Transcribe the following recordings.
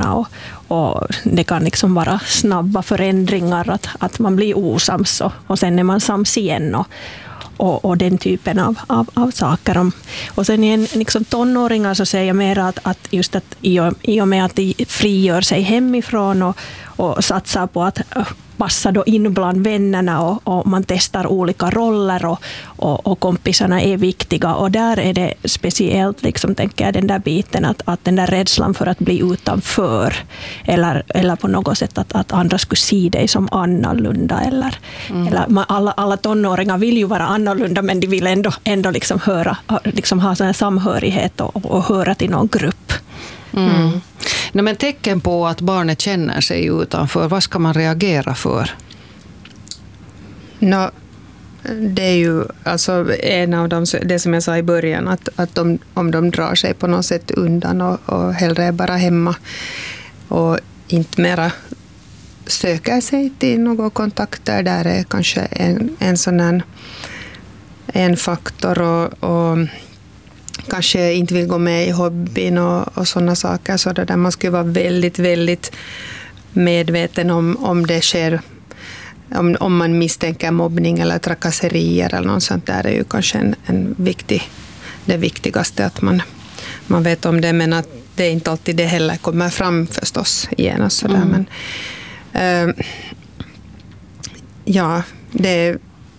vuxna och det kan liksom vara snabba förändringar att man blir osams och sen är man sams igen och den typen av saker. Och sen i en liksom tonåringar så säger jag mer att just att i och med att de frigör sig hemifrån och satsar på att passa då in bland vännerna och man testar olika roller och kompisarna är viktiga. Och där är det speciellt, liksom, tänker jag, den där biten att den där rädslan för att bli utanför eller på något sätt att andra skulle se dig som annorlunda. Eller alla tonåringar vill ju vara annorlunda, men de vill ändå liksom ha sån här samhörighet och höra till någon grupp. Mm. Nej, men tecken på att barnet känner sig utanför, vad ska man reagera för? Det är ju alltså en av dem, det som jag sa i början, att om de drar sig på något sätt undan och hellre är bara hemma och inte mera söker sig till några kontakter, där är kanske en sån en faktor och kanske inte vill gå med i hobbyn och sådana saker, så där man skulle vara väldigt, väldigt medveten om det sker, om man misstänker mobbning eller trakasserier eller något sånt där, är ju kanske det viktigaste att man vet om det, men att det inte alltid det heller kommer fram förstås igen. Men ja, det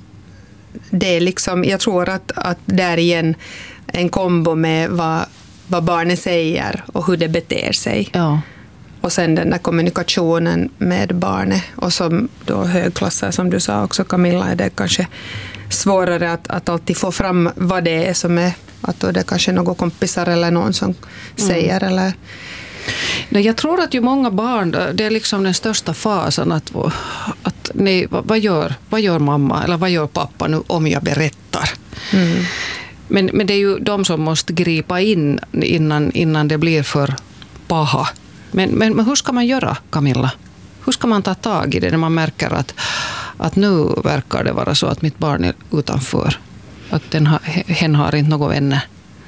är liksom, jag tror att där igen en kombo med vad barnet säger och hur det beter sig. Ja. Och sen den där kommunikationen med barnet. Och som då högklassare, som du sa också Camilla, är det kanske svårare att alltid få fram vad det är som är, att då det kanske är några kompisar eller någon som säger eller... Nej, jag tror att ju många barn, det är liksom den största fasen att nej, vad gör mamma eller vad gör pappa nu om jag berättar? Mm. Men det är ju de som måste gripa in innan det blir för paha. Men hur ska man göra, Camilla? Hur ska man ta tag i det när man märker att nu verkar det vara så att mitt barn är utanför? Att hen har inte några vänner?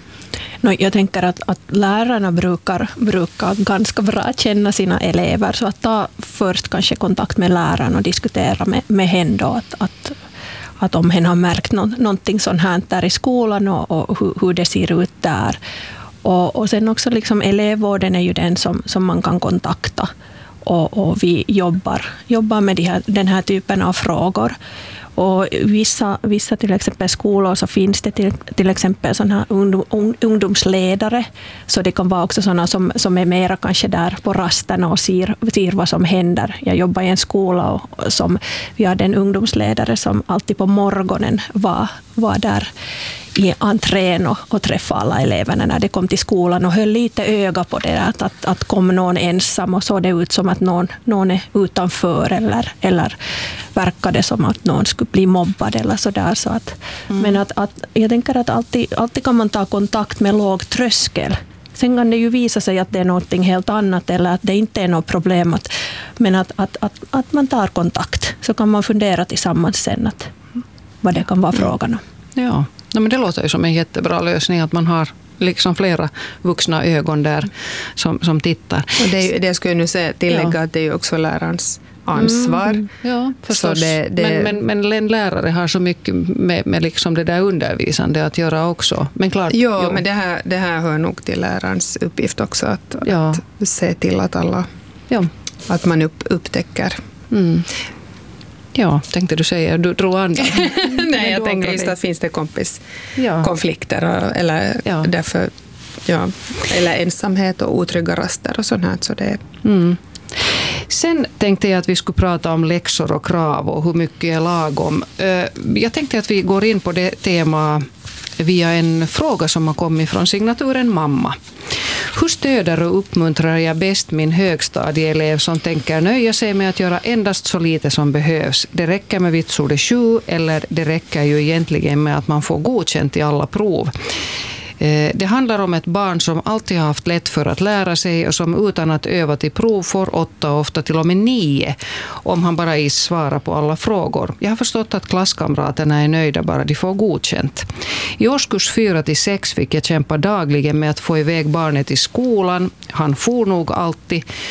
Jag tänker att lärarna brukar ganska bra känna sina elever, så att ta först kanske kontakt med läraren och diskutera med henne då att om hen har märkt någonting sånt här där i skolan och hur det ser ut där. Och sen också liksom elevvården är ju den som man kan kontakta och vi jobbar med den här typen av frågor. Och vissa till exempel skolor så finns det till exempel sådana här ungdomsledare, så det kan vara också sådana som är mera kanske där på rasterna och ser vad som händer. Jag jobbar i en skola och vi hade en ungdomsledare som alltid på morgonen var där i entrén och träffade alla eleverna när de kom till skolan och höll lite öga på det att kom någon ensam och såg det ut som att någon är utanför eller verkade som att någon skulle bli mobbad eller sådär. Så men att jag tänker att alltid kan man ta kontakt med låg tröskel. Sen kan det ju visa sig att det är något helt annat eller att det inte är något problem. Men att man tar kontakt, så kan man fundera tillsammans sen vad det kan vara frågan om. Ja. Men det låter ju som en jättebra lösning att man har liksom flera vuxna ögon där som tittar. Och det skulle jag nu säga, tillägga att det är ju också lärarens ansvar. Ja, förstås. Men en lärare har så mycket med liksom det där undervisande att göra också. Men klart, men det här hör nog till lärarens uppgift också att se till att alla att man upptäcker. Mm. Ja, tänkte du säga. Du drog andra. Nej, jag tänker just att finns det konflikter eller därför, eller ensamhet och otrygga raster och sånt här. Så det. Sen tänkte jag att vi skulle prata om läxor och krav och hur mycket är lagom. Jag tänkte att vi går in på det tema via en fråga som har kommit från signaturen mamma. Hur stöder och uppmuntrar jag bäst min högstadieelev som tänker nöja sig med att göra endast så lite som behövs? Det räcker med vitsordet 7 eller det räcker ju egentligen med att man får godkänt i alla prov. Det handlar om ett barn som alltid har haft lätt för att lära sig och som utan att öva till prov får 8 och ofta till och med 9 om han bara svarar på alla frågor. Jag har förstått att klasskamraterna är nöjda bara de får godkänt. I årskurs 4-6 fick jag kämpa dagligen med att få iväg barnet i skolan. Han for nog alltid,